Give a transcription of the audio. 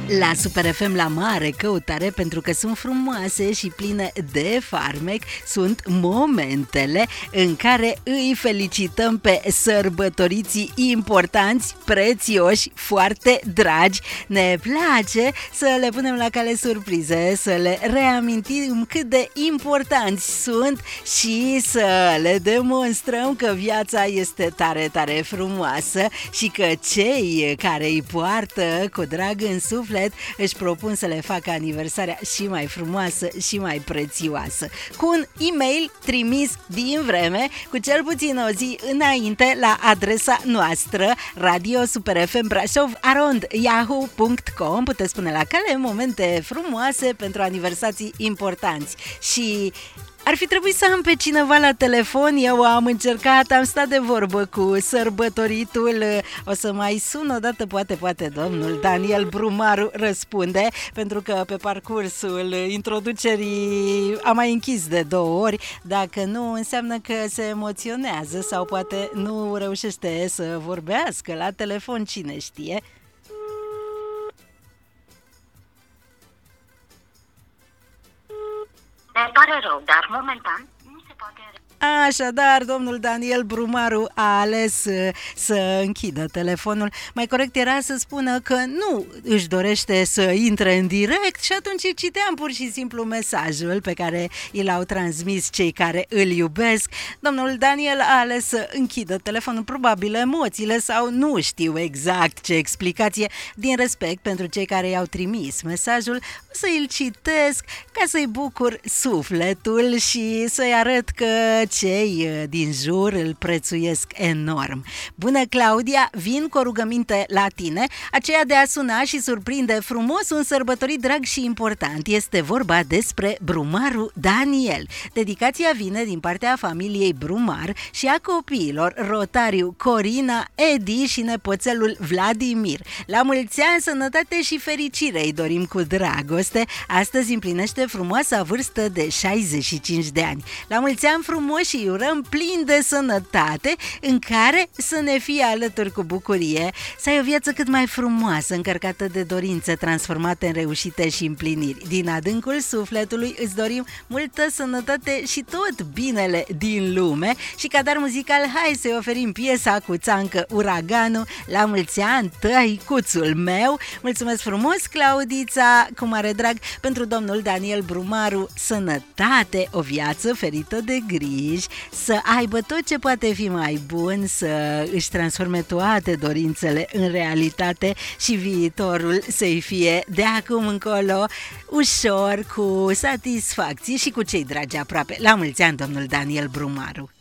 La Super FM la mare căutare, pentru că sunt frumoase și pline de farmec, sunt momentele în care îi felicităm pe sărbătoriții importanți, prețioși, foarte dragi. Ne place să le punem la cale surprize, să le reamintim cât de importanți sunt și să le demonstrăm că viața este tare, tare frumoasă și că cei care îi poartă cu drag în suflet își propun să le facă aniversarea și mai frumoasă și mai prețioasă, cu un e-mail trimis din vreme, cu cel puțin o zi înainte, la adresa noastră radiosuperfmbrașov@yahoo.com. Puteți pune la cale momente frumoase pentru aniversații importanți. Și ar fi trebuit să am pe cineva la telefon, eu am încercat, am stat de vorbă cu sărbătoritul, o să mai sun odată, poate domnul Daniel Brumaru răspunde, pentru că pe parcursul introducerii am mai închis de 2 ori, dacă nu înseamnă că se emoționează sau poate nu reușește să vorbească la telefon, cine știe. Ne pare rău, dar momentan nu se poate... Așadar, domnul Daniel Brumaru a ales să închidă telefonul. Mai corect era să spună că nu își dorește să intre în direct și atunci citeam pur și simplu mesajul pe care i l-au transmis cei care îl iubesc. Domnul Daniel a ales să închidă telefonul, probabil emoțiile sau nu știu exact ce explicație. Din respect pentru cei care i-au trimis mesajul, o să îl citesc ca să-i bucur sufletul și să-i arăt că cei din jur îl prețuiesc enorm. Bună, Claudia, vin cu o rugăminte la tine, aceea de a suna și surprinde frumos un sărbătorit drag și important. Este vorba despre Brumaru Daniel. Dedicația vine din partea familiei Brumar și a copiilor Rotariu, Corina, Edi și nepoțelul Vladimir. La mulți ani, sănătate și fericire îi dorim cu dragoste. Astăzi împlinește frumoasa vârstă de 65 de ani. La mulți ani frumoși și îi urăm plin de sănătate, în care să ne fie alături cu bucurie, să ai o viață cât mai frumoasă, încărcată de dorințe transformate în reușite și împliniri. Din adâncul sufletului îți dorim multă sănătate și tot binele din lume și ca dar muzical, hai să-i oferim piesa cu Țancă, Uraganul. La mulți ani, tăicuțul meu. Mulțumesc frumos, Claudița, cu mare drag pentru domnul Daniel Brumaru, sănătate, o viață ferită de griji, să aibă tot ce poate fi mai bun, să își transforme toate dorințele în realitate și viitorul să-i fie de acum încolo ușor, cu satisfacție și cu cei dragi aproape. La mulți ani, domnul Daniel Brumaru!